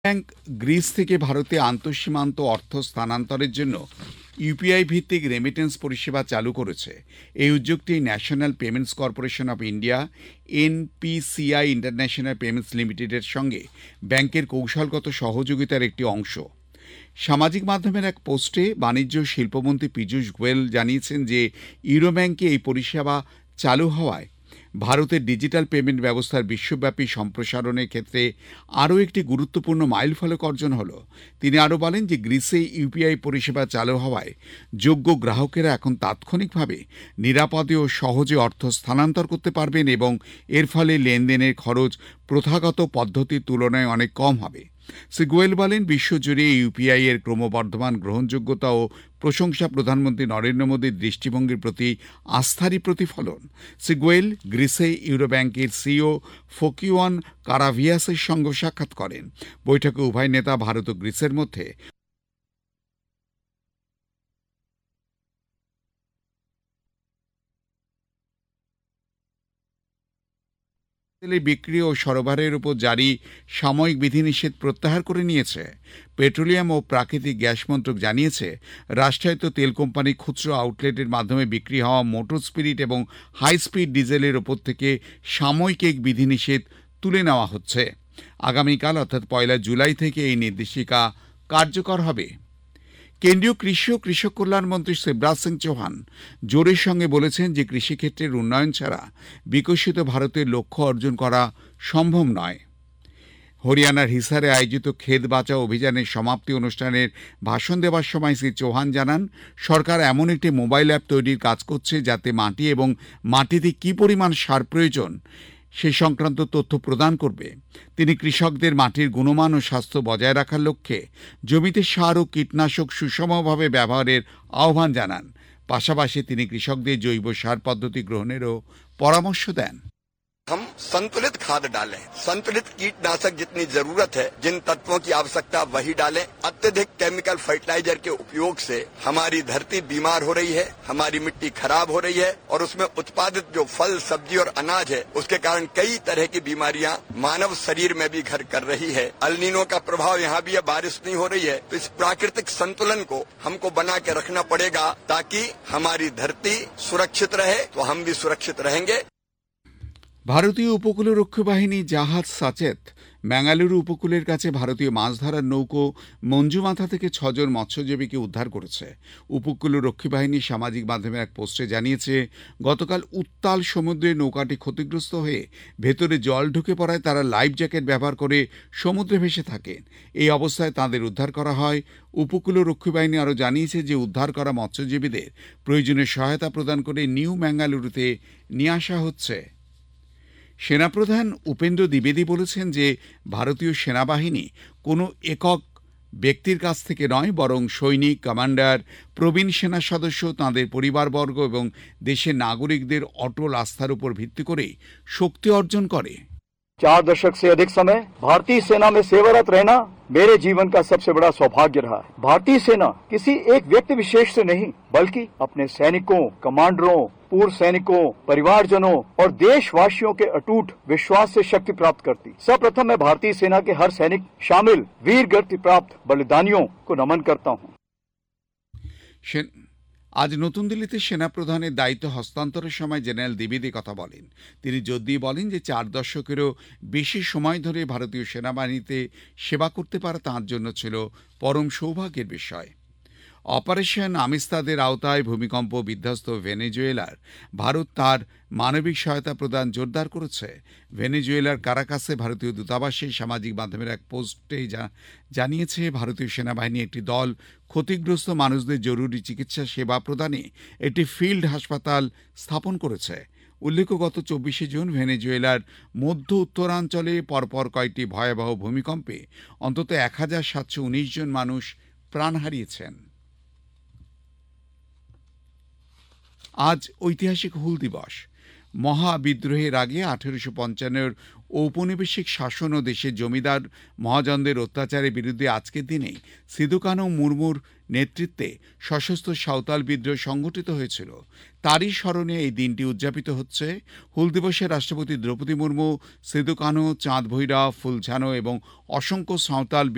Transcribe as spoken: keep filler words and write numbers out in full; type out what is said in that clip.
Bank Greece থেকে ভারতে আন্তঃসীমান্ত অর্থ স্থানান্তরের জন্য ইউপিআই ভিত্তিক রেমিটেন্স পরিষেবা চালু করেছে। এই উদ্যোগটি national payments corporation of India NPCI international payments লিমিটেডের সঙ্গে ব্যাংকের কৌশলগত সহযোগিতার একটি অংশ। সামাজিক মাধ্যমের এক পোস্টে বাণিজ্য ও শিল্পমন্ত্রী পীযূষ গোয়েল জানিয়েছেন যে ইউরো ব্যাংকে এই পরিষেবা চালু হওয়ায় ভারতের ডিজিটাল পেমেন্ট ব্যবস্থার বিশ্বব্যাপী সম্প্রসারণের ক্ষেত্রে আরও একটি গুরুত্বপূর্ণ মাইলফলক অর্জন হল। তিনি আরও বলেন যে গ্রিসে ইউপিআই পরিষেবা চালু হওয়ায় যোগ্য গ্রাহকেরা এখন তাৎক্ষণিকভাবে নিরাপদে ও সহজে অর্থ স্থানান্তর করতে পারবেন এবং এর ফলে লেনদেনের খরচ প্রথাগত পদ্ধতির তুলনায় অনেক কম হবে। শ্রী গোয়েল বলেন, বিশ্বজুড়ে ইউপিআই এর ক্রমবর্ধমান গ্রহণযোগ্যতা ও প্রশংসা প্রধানমন্ত্রী নরেন্দ্র মোদীর দৃষ্টিভঙ্গির প্রতি আস্থারই প্রতিফলন। শ্রী গোয়েল গ্রিসে ইউরো ব্যাংকের সিইও ফোকিওয়ান কারাভিয়াসের সঙ্গে সাক্ষাৎ করেন। বৈঠকে উভয় নেতা ভারত ও গ্রিসের মধ্যে তেলের বিক্রি ও সরবরাহের উপর জারি সাময়িক বিধিনিষেধ প্রত্যাহার করে নিয়েছে। পেট্রোলিয়াম ও প্রাকৃতিক গ্যাস মন্ত্রক জানিয়েছে, রাষ্ট্রায়ত্ত তেল কোম্পানি খুচরো আউটলেটের মাধ্যমে বিক্রি হওয়া মোটর স্পিরিট এবং হাই স্পিড ডিজেলের ওপর থেকে সাময়িক এক বিধিনিষেধ তুলে নেওয়া হচ্ছে। আগামীকাল অর্থাৎ পয়লা জুলাই থেকে এই নির্দেশিকা কার্যকর হবে। কেন্দ্রীয় কৃষি ও কৃষক কল্যাণ মন্ত্রী শিবরাজ সিং চৌহান জোরের সঙ্গে বলেছেন যে কৃষিক্ষেত্রের উন্নয়ন ছাড়া বিকশিত ভারতের লক্ষ্য অর্জন করা সম্ভব নয়। হরিয়ানার হিসারে আয়োজিত ক্ষেত বাঁচাও অভিযানের সমাপ্তি অনুষ্ঠানের ভাষণ দেওয়ার সময় শ্রী চৌহান জানান, সরকার এমন একটি মোবাইল অ্যাপ তৈরির কাজ করছে যাতে মাটি এবং মাটিতে কী পরিমাণ সার প্রয়োজন সে সংক্রান্ত তথ্য প্রদান করবে। তিনি কৃষকদের মাটির গুণমান ও স্বাস্থ্য বজায় রাখার লক্ষ্যে জমিতে সার ও কীটনাশক সুষমভাবে ব্যবহারের আহ্বান জানান। পাশাপাশি তিনি কৃষকদের জৈব সার পদ্ধতি গ্রহণেরও পরামর্শ দেন। हम संतुलित खाद डालें, संतुलित कीटनाशक जितनी जरूरत है, जिन तत्वों की आवश्यकता वही डालें। अत्यधिक केमिकल फर्टिलाइजर के उपयोग से हमारी धरती बीमार हो रही है, हमारी मिट्टी खराब हो रही है और उसमें उत्पादित जो फल सब्जी और अनाज है उसके कारण कई तरह की बीमारियां मानव शरीर में भी घर कर रही है। अल्नीनो का प्रभाव यहाँ भी है, बारिश नहीं हो रही है, तो इस प्राकृतिक संतुलन को हमको बना के रखना पड़ेगा ताकि हमारी धरती सुरक्षित रहे तो हम भी सुरक्षित रहेंगे। ভারতীয় উপকূলরক্ষী বাহিনী জাহাজ সাচেত ম্যাঙ্গালুরু উপকূলের কাছে ভারতীয় মাছ ধরার নৌকো মঞ্জুমাথা থেকে ছজন মৎস্যজীবীকে উদ্ধার করেছে। উপকূলরক্ষী বাহিনী সামাজিক মাধ্যমে এক পোস্টে জানিয়েছে, গতকাল উত্তাল সমুদ্রে নৌকাটি ক্ষতিগ্রস্ত হয়ে ভেতরে জল ঢুকে পড়ায় তারা লাইফ জ্যাকেট ব্যবহার করে সমুদ্রে ভেসে থাকেন। এই অবস্থায় তাঁদের উদ্ধার করা হয়। উপকূলরক্ষী বাহিনী আরও জানিয়েছে যে উদ্ধার করা মৎস্যজীবীদের প্রয়োজনীয় সহায়তা প্রদান করে নিউ ম্যাঙ্গালুরুতে নিয়ে আসা হচ্ছে। সেনাপ্রধান উপেন্দ্র দ্বিবেদী বলেছেন যে ভারতীয় সেনাবাহিনী কোনো একক ব্যক্তির কাছ থেকে নয়, বরং সৈনিক, কমান্ডার, প্রবীণ সেনা সদস্য, তাঁদের পরিবারবর্গ এবং দেশের নাগরিকদের অটল আস্থার উপর ভিত্তি করেই শক্তি অর্জন করে। चार दशक से अधिक समय भारतीय सेना में सेवारत रहना मेरे जीवन का सबसे बड़ा सौभाग्य रहा है। भारतीय सेना किसी एक व्यक्ति विशेष से नहीं, बल्कि अपने सैनिकों, कमांडरों, पूर्व सैनिकों, परिवारजनों और देशवासियों के अटूट विश्वास से शक्ति प्राप्त करती। सर्वप्रथम मैं भारतीय सेना के हर सैनिक शामिल वीर गति प्राप्त बलिदानियों को नमन करता हूँ। আজ নতুন দিল্লিতে সেনাপ্রধানের দায়িত্ব হস্তান্তরের সময় জেনারেল দ্বিবেদী কথা বলেন। তিনি জোর দিয়ে বলেন যে চার দশকেরও বেশি সময় ধরে ভারতীয় সেনাবাহিনীতে সেবা করতে পারা তাঁর জন্য ছিল পরম সৌভাগ্যের বিষয়। অপারেশন আমিস্তাদের আওতায় ভূমিকম্প বিধ্বস্ত ভেনেজুয়েলার ভারত তার মানবিক সহায়তা প্রদান জোরদার করেছে। ভেনেজুয়েলার কারাকাসে ভারতীয় দূতাবাসে সামাজিক মাধ্যমের এক পোস্টে জানিয়েছে, ভারতীয় সেনাবাহিনী একটি দল ক্ষতিগ্রস্ত মানুষদের জরুরি চিকিৎসা সেবা প্রদানে একটি ফিল্ড হাসপাতাল স্থাপন করেছে। উল্লেখ্য, গত চব্বিশে জুন ভেনেজুয়েলার মধ্য উত্তরাঞ্চলে পরপর কয়েকটি ভয়াবহ ভূমিকম্পে অন্তত এক হাজার সাতশো উনিশ জন মানুষ প্রাণ হারিয়েছেন। আজ ঐতিহাসিক হুল দিবস। মহাবিদ্রোহের আগে আঠেরোশো পঞ্চান্নের ঔপনিবেশিক শাসন ও দেশের জমিদার মহাজনদের অত্যাচারের বিরুদ্ধে আজকের দিনেই সিধু কানু মুর্মুর নেতৃত্বে সশস্ত্র সাঁওতাল বিদ্রোহ সংগঠিত হয়েছিল। তারই স্মরণে এই দিনটি উদযাপিত হচ্ছে। হুল দিবসে রাষ্ট্রপতি দ্রৌপদী মুর্মু সিধু কানু, চাঁদ ভৈরব, ফুলঝানো এবং অসংখ্য সাঁওতাল